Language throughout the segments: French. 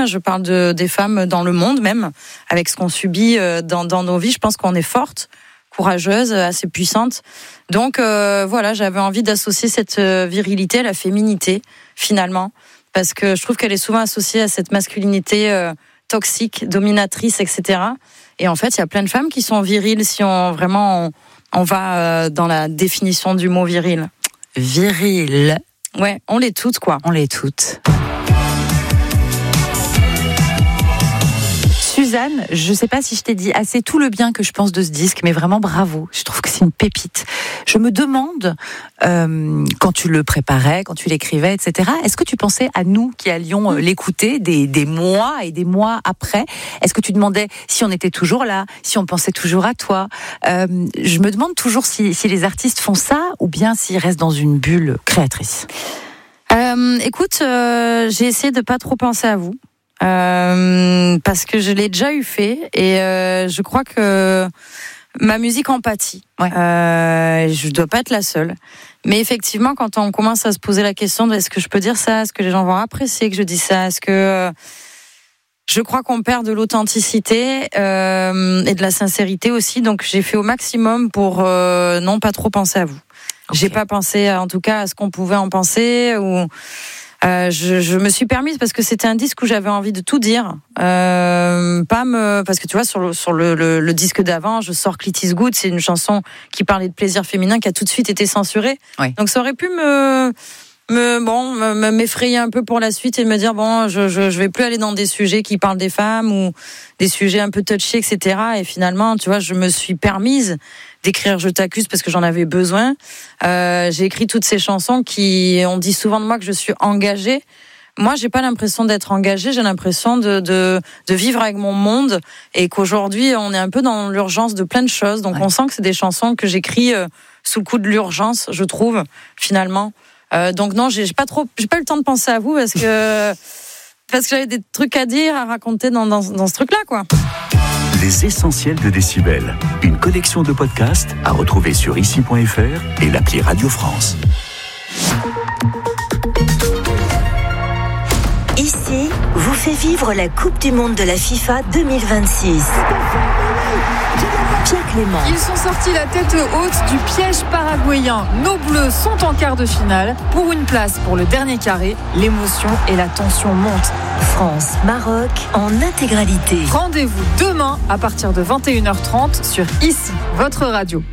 femmes, je parle des femmes dans le monde même, avec ce qu'on subit dans nos vies. Je pense qu'on est fortes, courageuses, assez puissantes. Donc voilà, j'avais envie d'associer cette virilité à la féminité, finalement, parce que je trouve qu'elle est souvent associée à cette masculinité toxique, dominatrice, etc. Et en fait, il y a plein de femmes qui sont viriles si on va dans la définition du mot viril. Viril. Ouais, on l'est toutes, quoi. On l'est toutes. Suzanne, je ne sais pas si je t'ai dit assez tout le bien que je pense de ce disque, mais vraiment bravo. Je trouve que c'est une pépite. Je me demande, quand tu le préparais, quand tu l'écrivais, etc., est-ce que tu pensais à nous qui allions l'écouter des mois et des mois après ? Est-ce que tu demandais si on était toujours là, si on pensait toujours à toi ? Je me demande toujours si les artistes font ça ou bien s'ils restent dans une bulle créatrice. Écoute, j'ai essayé de pas trop penser à vous. Parce que je l'ai déjà eu fait et je crois que ma musique empathie. Ouais. Je dois pas être la seule. Mais effectivement, quand on commence à se poser la question de est-ce que je peux dire ça, est-ce que les gens vont apprécier que je dis ça, est-ce que je crois qu'on perd de l'authenticité et de la sincérité aussi. Donc j'ai fait au maximum pour non pas trop penser à vous. Okay. J'ai pas pensé en tout cas à ce qu'on pouvait en penser ou je me suis permise parce que c'était un disque où j'avais envie de tout dire, parce que tu vois sur le disque d'avant, je sors Clit is Good, c'est une chanson qui parlait de plaisir féminin qui a tout de suite été censurée. Oui. Donc ça aurait pu m'effrayer un peu pour la suite et me dire bon, je vais plus aller dans des sujets qui parlent des femmes ou des sujets un peu touchy, etc. Et finalement, tu vois, je me suis permise d'écrire Je t'accuse parce que j'en avais besoin. J'ai écrit toutes ces chansons on dit souvent de moi que je suis engagée. Moi, j'ai pas l'impression d'être engagée, j'ai l'impression de vivre avec mon monde et qu'aujourd'hui, on est un peu dans l'urgence de plein de choses. Donc, on sent que c'est des chansons que j'écris sous le coup de l'urgence, je trouve, finalement. Donc non, j'ai pas eu le temps de penser à vous parce que j'avais des trucs à dire, à raconter dans ce truc-là, quoi. Les essentiels de Décibel, une collection de podcasts à retrouver sur ici.fr et l'appli Radio France. Ici vous fait vivre la Coupe du Monde de la FIFA 2026. Pierre Clément. Ils sont sortis la tête haute du piège paraguayen. Nos Bleus sont en quart de finale. Pour une place pour le dernier carré, l'émotion et la tension montent. France-Maroc en intégralité. Rendez-vous demain à partir de 21h30 sur Ici, votre radio.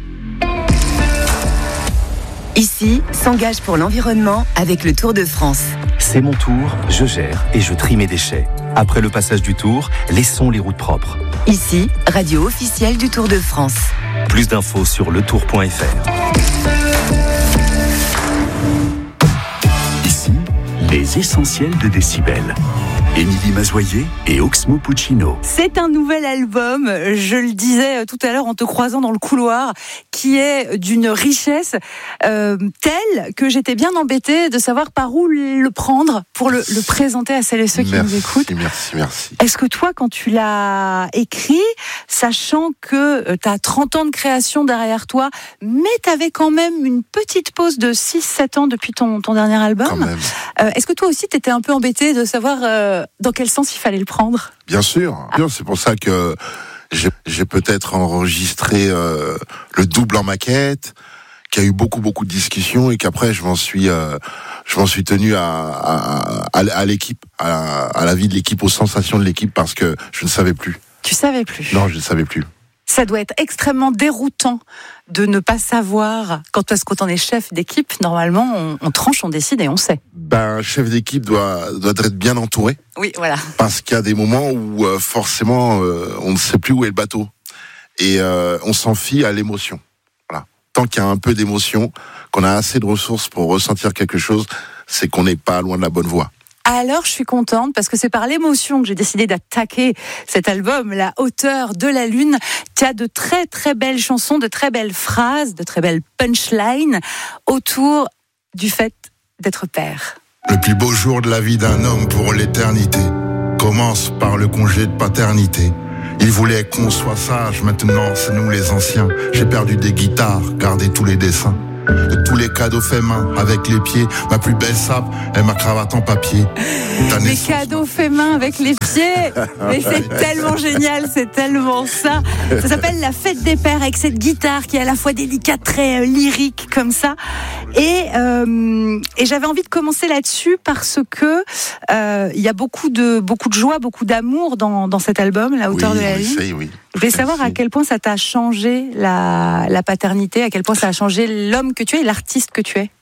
Ici s'engage pour l'environnement avec le Tour de France. C'est mon tour, je gère et je trie mes déchets. Après le passage du Tour, laissons les routes propres. Ici, radio officielle du Tour de France. Plus d'infos sur letour.fr. Ici, les essentiels de Décibel. Émilie Mazoyer et Oxmo Puccino. C'est un nouvel album, je le disais tout à l'heure en te croisant dans le couloir, qui est d'une richesse telle que j'étais bien embêtée de savoir par où le prendre pour le présenter à celles et ceux qui nous écoutent. Merci. Est-ce que toi, quand tu l'as écrit, sachant que tu as 30 ans de création derrière toi, mais tu avais quand même une petite pause de 6-7 ans depuis ton dernier album, quand même. Est-ce que toi aussi tu étais un peu embêtée de savoir dans quel sens il fallait le prendre ? Bien sûr. C'est pour ça que j'ai peut-être enregistré le double en maquette, qu'il y a eu beaucoup de discussions et qu'après je m'en suis tenu à l'équipe, à la vie de l'équipe, aux sensations de l'équipe parce que je ne savais plus. Tu savais plus ? Non, je ne savais plus. Ça doit être extrêmement déroutant de ne pas savoir, parce que quand on est chef d'équipe, normalement, on tranche, on décide et on sait. Un chef d'équipe doit être bien entouré. Oui, voilà. Parce qu'il y a des moments où, forcément, on ne sait plus où est le bateau. Et on s'en fie à l'émotion. Voilà. Tant qu'il y a un peu d'émotion, qu'on a assez de ressources pour ressentir quelque chose, c'est qu'on n'est pas loin de la bonne voie. Alors, je suis contente parce que c'est par l'émotion que j'ai décidé d'attaquer cet album, La hauteur de la lune. Tu as de très très belles chansons, de très belles phrases, de très belles punchlines autour du fait d'être père. Le plus beau jour de la vie d'un homme pour l'éternité commence par le congé de paternité. Il voulait qu'on soit sage, maintenant c'est nous les anciens. J'ai perdu des guitares, gardé tous les dessins. De tous les cadeaux faits main avec les pieds, ma plus belle sape est ma cravate en papier. Les cadeaux faits main avec les pieds. Mais c'est tellement génial, c'est tellement ça. Ça s'appelle La Fête des Pères, avec cette guitare qui est à la fois délicate, très lyrique comme ça. Et j'avais envie de commencer là-dessus parce que il y a beaucoup de joie, beaucoup d'amour dans cet album, La Hauteur de la Ligne. Oui. Je voulais savoir à quel point ça t'a changé la paternité, à quel point ça a changé l'homme que tu es et l'artiste que tu es.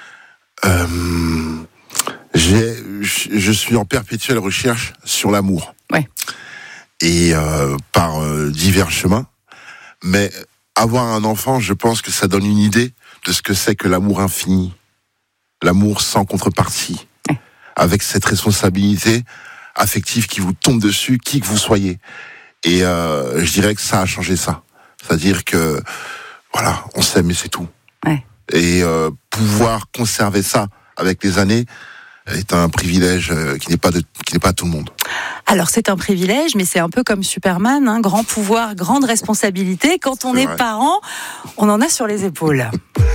Je suis en perpétuelle recherche sur l'amour. Ouais. Et par divers chemins. Mais avoir un enfant, je pense que ça donne une idée de ce que c'est que l'amour infini. L'amour sans contrepartie. Ouais. Avec cette responsabilité affective qui vous tombe dessus, qui que vous soyez. Et je dirais que ça a changé ça. C'est-à-dire que, voilà, on s'aime et c'est tout. Ouais. Et pouvoir conserver ça avec les années est un privilège qui n'est pas à tout le monde. Alors c'est un privilège, mais c'est un peu comme Superman, hein, grand pouvoir, grande responsabilité. Quand on est parent, on en a sur les épaules.